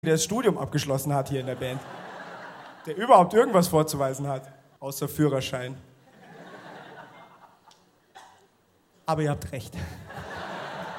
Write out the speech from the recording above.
der das Studium abgeschlossen hat hier in der Band. Der überhaupt irgendwas vorzuweisen hat, außer Führerschein. Aber ihr habt recht.